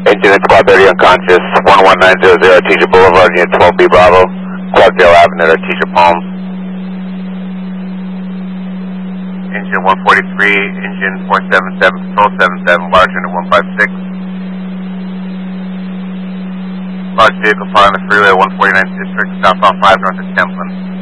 Engine at Squad 30 unconscious, 11900 Artesia Boulevard, Unit 12B Bravo, Clarkdale Avenue, Artesia Palms. Engine 143, engine 477, control 77, large unit 156. Large vehicle following the freeway 149 district, southbound 5 north of Templin.